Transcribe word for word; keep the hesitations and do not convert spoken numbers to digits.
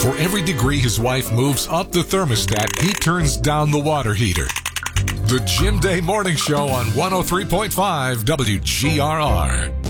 For every degree his wife moves up the thermostat, he turns down the water heater. The Jim Day Morning Show on one oh three point five W G R R.